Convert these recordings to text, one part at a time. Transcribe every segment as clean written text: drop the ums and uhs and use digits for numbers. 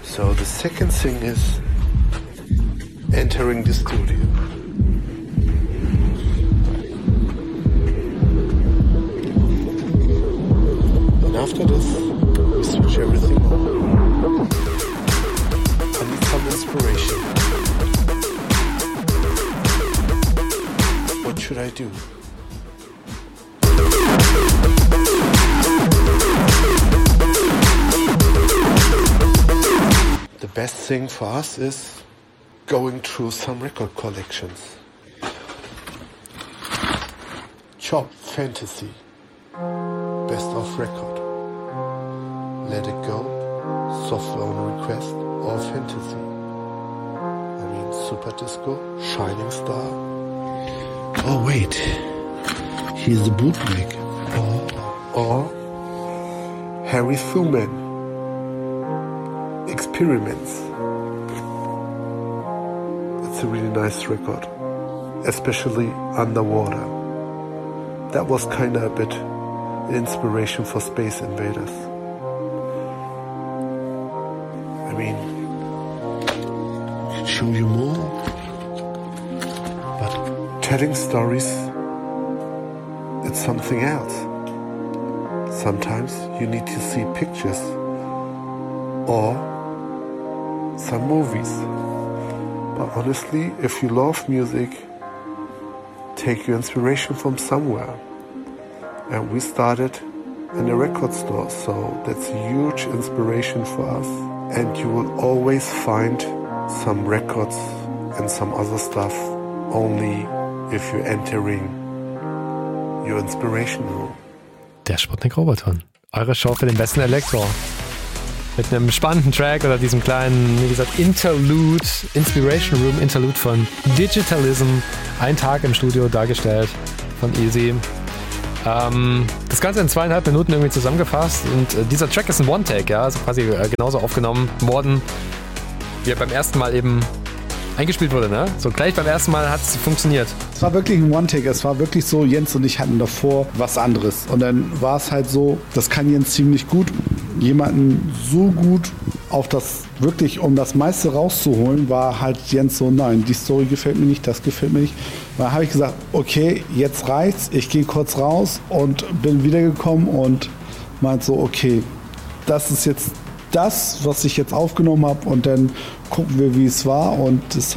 So the second thing is entering the studio. And after this, we switch everything on. I need some inspiration. What should I do? The best thing for us is going through some record collections. Chop Fantasy, Best of Record, Let It Go, Software on Request, or Fantasy. I mean Super Disco, Shining Star. Oh wait, here's the bootleg. Or Harry Thuman, Experiments. It's a really nice record, especially Underwater. That was kinda a bit an inspiration for Space Invaders. I mean, I could show you more, but telling stories, it's something else. Sometimes you need to see pictures or some movies. But honestly, if you love music, take your inspiration from somewhere. And we started in a record store, so that's a huge inspiration for us. And you will always find some records and some other stuff only if you're entering your inspiration room. Der Sputnik Roboton. Eure Show für den besten Elektro. Mit einem spannenden Track oder diesem kleinen, wie gesagt, Interlude, Inspiration Room Interlude von Digitalism. Ein Tag im Studio dargestellt von Easy. Das Ganze in 2,5 Minuten irgendwie zusammengefasst. Und dieser Track ist ein One-Take, ja, also quasi genauso aufgenommen worden, wie er beim ersten Mal eben eingespielt wurde, ne? So gleich beim ersten Mal hat es funktioniert. Es war wirklich ein One-Take. Es war wirklich so, Jens und ich hatten davor was anderes. Und dann war es halt so, das kann Jens ziemlich gut. Jemanden so gut auf das, wirklich um das meiste rauszuholen, war halt Jens so, nein, die Story gefällt mir nicht, das gefällt mir nicht. Da habe ich gesagt, okay, jetzt reicht's, ich gehe kurz raus und bin wiedergekommen und meint so, okay, das ist jetzt das, was ich jetzt aufgenommen habe und dann gucken wir, wie es war und es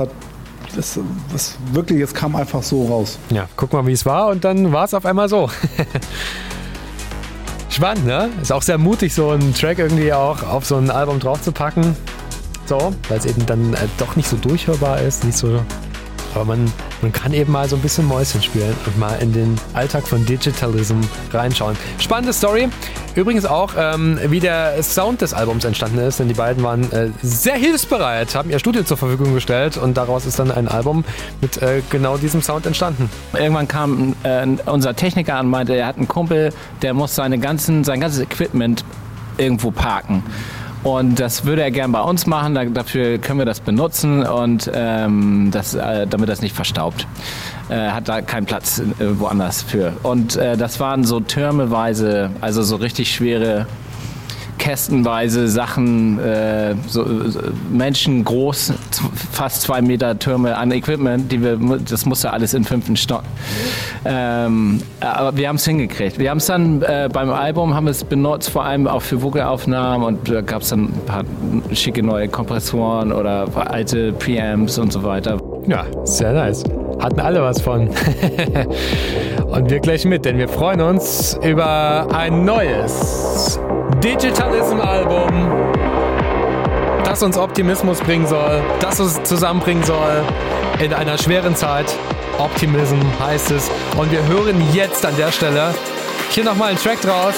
kam einfach so raus. Ja, guck mal, wie es war und dann war es auf einmal so. Spannend, ne? Ist auch sehr mutig, so einen Track irgendwie auch auf so ein Album draufzupacken. So, weil es eben dann doch nicht so durchhörbar ist, nicht so. Aber man kann eben mal so ein bisschen Mäuschen spielen und mal in den Alltag von Digitalism reinschauen. Spannende Story. Übrigens auch, wie der Sound des Albums entstanden ist, denn die beiden waren sehr hilfsbereit, haben ihr Studio zur Verfügung gestellt und daraus ist dann ein Album mit genau diesem Sound entstanden. Irgendwann kam unser Techniker an und meinte, er hat einen Kumpel, der muss sein ganzes Equipment irgendwo parken. Und das würde er gern bei uns machen, dafür können wir das benutzen und damit das nicht verstaubt. Hat da keinen Platz woanders für. Und das waren so türmeweise, also so richtig schwere kästenweise Sachen, so menschengroß, fast 2 Meter Türme an Equipment, das musste alles in 5. Stock. Aber wir haben es hingekriegt. Wir haben es dann beim Album haben es benutzt, vor allem auch für Vocalaufnahmen und da gab es dann ein paar schicke neue Kompressoren oder alte Preamps und so weiter. Ja, sehr nice. Hatten alle was von. Und wir gleich mit, denn wir freuen uns über ein neues Digitalism-Album, das uns Optimismus bringen soll, das uns zusammenbringen soll in einer schweren Zeit. Optimism heißt es. Und wir hören jetzt an der Stelle hier nochmal einen Track draus.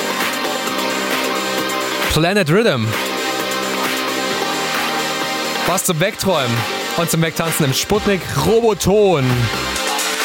Planet Rhythm. Was zum Wegträumen und zum Wegtanzen im Sputnik Roboton.